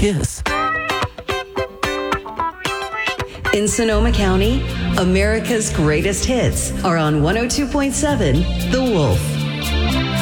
Kiss. In Sonoma County, America's greatest hits are on 102.7 The Wolf.